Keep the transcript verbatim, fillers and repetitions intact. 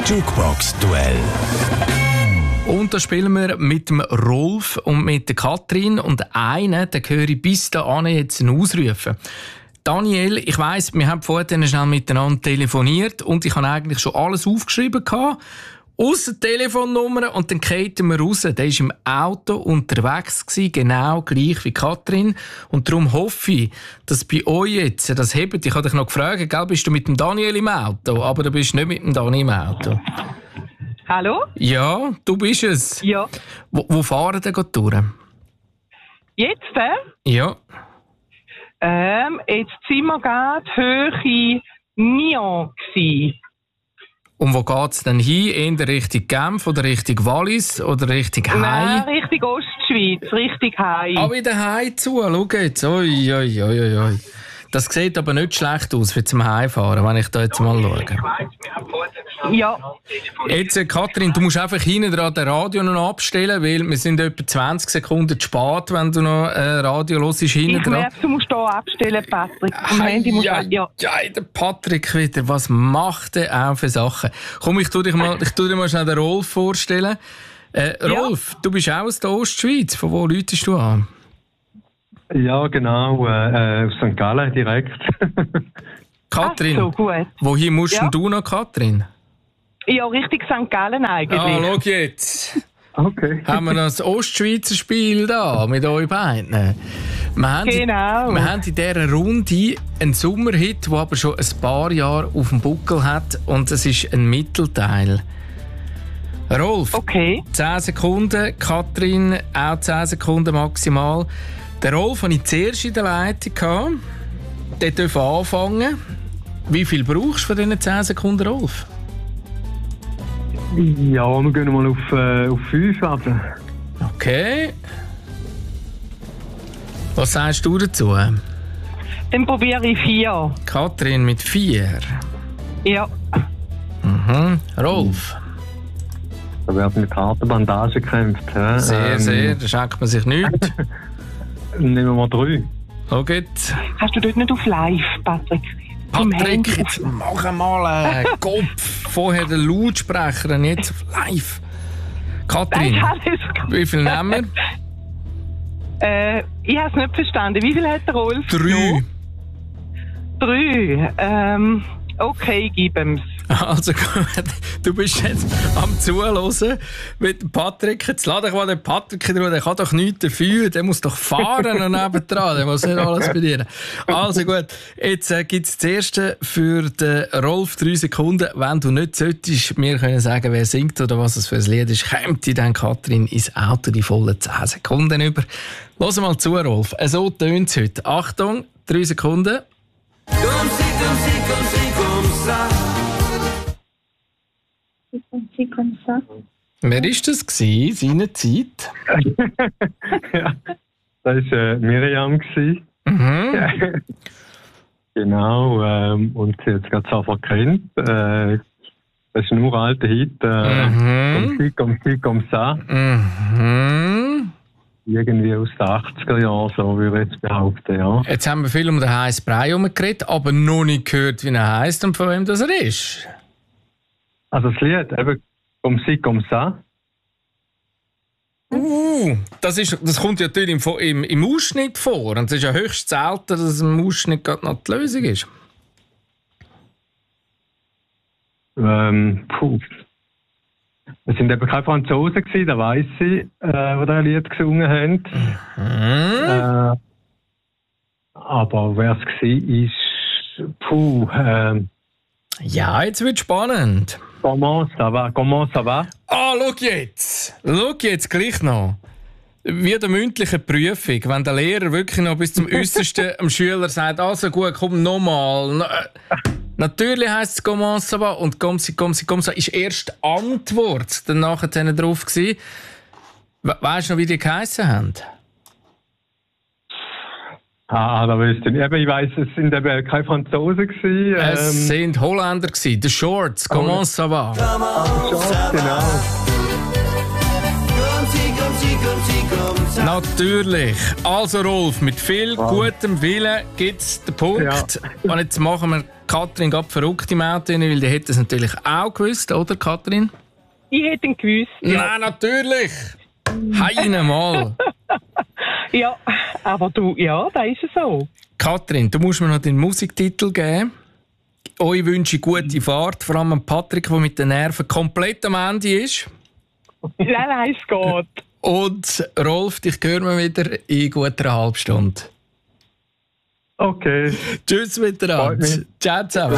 Jukebox-Duell. Und da spielen wir mit dem Rolf und mit der Katrin. Und einen, den höre ich bis dahin jetzt ausrufen. Daniel, ich weiss, wir haben vorhin schnell miteinander telefoniert und ich habe eigentlich schon alles aufgeschrieben gehabt. Ausser Telefonnummer und dann gehen wir raus. Der war im Auto unterwegs, genau gleich wie Katrin. Und darum hoffe ich, dass bei euch jetzt das hebt. Ich habe dich noch gefragt, gell, bist du mit dem Daniel im Auto? Aber du bist nicht mit dem Dani im Auto. Hallo? Ja, du bist es. Ja. Wo, wo fahren denn gerade durch? Jetzt, äh? Ja. Ähm, jetzt sind wir gerade Höhe Nyon gsi. Und wo geht es denn hin? Eher Richtung Genf oder Richtung Wallis oder Richtung Hai? Nein, Richtung Ostschweiz, Richtung Hai. Ah, wieder Hai zu, schau jetzt. Ui, ui, ui, ui. Das sieht aber nicht schlecht aus für zum Heimfahren, wenn ich da jetzt mal schaue. Ja. Jetzt, äh, Katrin, du musst einfach hinten dran den Radio noch abstellen, weil wir sind etwa zwanzig Sekunden zu spät, wenn du noch äh, Radio hörst, hinten Ich dran. merke, du musst hier abstellen, Patrick. Am Handy musst ja, du... Ja. ja, der Patrick wieder. Was macht der auch für Sachen? Komm, ich tu dich mal, ich tu dir mal schnell den Rolf vorstellen. Äh, Rolf, ja. Du bist auch aus der Ostschweiz. Von wo läutest du an? Ja, genau, äh, aus Sankt Gallen direkt. Katrin, Ach so, gut. Wohin musst Ja. du noch, Katrin? Ja, richtig Sankt Gallen eigentlich. Ah, schau jetzt. Okay. Haben wir noch das Ostschweizer Spiel da mit euch beiden? Wir haben, Genau. wir haben in dieser Runde einen Sommerhit, der aber schon ein paar Jahre auf dem Buckel hat. Und es ist ein Mittelteil. Rolf, Okay. zehn Sekunden. Katrin, auch zehn Sekunden maximal. Den Rolf hatte ich zuerst in der Leitung. Der darf anfangen. Wie viel brauchst du von diesen zehn Sekunden, Rolf? Ja, wir gehen mal auf, äh, auf fünf ab. Okay. Was sagst du dazu? Dann probiere ich vier. Katrin mit vier. Ja. Mhm. Rolf. Da wird mit harter Bandage gekämpft. Ja. Sehr, ähm, sehr. Da schenkt man sich nichts. Nehmen wir mal drei. Schau jetzt. Hast du dort nicht auf live, Patrick? Im Patrick, Handy. jetzt mach mal einen Kopf. Vorher den Lautsprecher und jetzt auf live. Katrin, Nein, alles gut. wie viel nehmen wir? Äh, ich habe es nicht verstanden. Wie viel hat der Rolf? Drei. Drei. Ähm, okay, gib ihm's. Also gut, du bist jetzt am Zuhören mit dem Patrick. Jetzt lade ich mal den Patrick drauf, der kann doch nichts dafür, der muss doch fahren und nebendran, der muss nicht alles bedienen. Also gut, jetzt äh, gibt es das erste für den Rolf, drei Sekunden. Wenn du nicht solltest mir können sagen, wer singt oder was es für ein Lied ist, kommt die dann Katrin ins Auto die vollen zehn Sekunden über. Lass mal zu, Rolf. So tönt es heute. Achtung, drei Sekunden. Comme si, comme si, comme si, comme ça. Wer war das gewesen, seine Zeit? Ja, das war äh, Miriam. gewesen. Mhm. Genau, ähm, und sie hat es gerade so verkennt. Äh, das ist ein uralter Hit. Äh, Mhm. Comme si, comme si, comme ça. Mhm. Irgendwie aus den achtziger Jahren, so würde ich jetzt behaupten, ja. Jetzt haben wir viel um den heißen Brei herumgeredet, aber noch nicht gehört, wie er heisst und von wem das er ist. Also das Lied, eben «Comme si, comme ça». Uh, das, ist, das kommt ja natürlich im, im, im Ausschnitt vor. Und es ist ja höchst selten, dass es im Ausschnitt gerade noch die Lösung ist. Ähm, puh. Es sind eben keine Franzosen gewesen, da weiss ich, äh, die das Lied gesungen haben. Mhm. Äh, aber wer es war, ist... Puh, äh, Ja, jetzt wird es spannend. «Comment ça va?» «Comment ça va?» Ah, schau jetzt. Schau jetzt gleich noch. Wie der mündlichen Prüfung, wenn der Lehrer wirklich noch bis zum Äußersten dem Schüler sagt, also gut, komm nochmal. Na, natürlich heisst es «Comment ça va?» und «Comme si, comme si, comme ça» ist erst die Antwort dann nachher drauf gewesen. We weißt du noch, wie die geheissen haben? Ah, da wüsste ich nicht. Eben, ich weiss, es sind eben keine Franzosen gewesen. Ähm, Es sind Holländer gewesen. The Shorts, «Comment ça va?» Shorts, genau. Comme si, comme si, comme si, comme ça. Natürlich. Also Rolf, mit viel gutem Willen gibt es den Punkt. Ja. Und jetzt machen wir Katrin gerade verrückt im Auto, weil die hätte es natürlich auch gewusst, oder Katrin? Ich hätte ihn gewusst. Ja. Nein, natürlich! Heine mal! Ja, aber du, ja, da ist es so. Katrin, du musst mir noch den Musiktitel geben. Euch wünsche ich gute Fahrt, vor allem Patrick, der mit den Nerven komplett am Ende ist. Nein, nein, es geht. Und Rolf, dich hören wir wieder in guter halben Stunde. Okay. Tschüss miteinander. Ciao zusammen.